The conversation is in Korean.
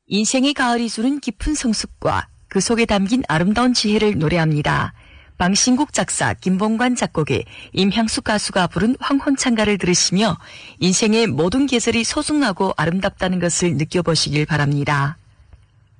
인생의 가을이 주는 깊은 성숙과 그 속에 담긴 아름다운 지혜를 노래합니다. 방신국 작사, 김봉관 작곡의 임향숙 가수가 부른 황혼창가를 들으시며 인생의 모든 계절이 소중하고 아름답다는 것을 느껴보시길 바랍니다.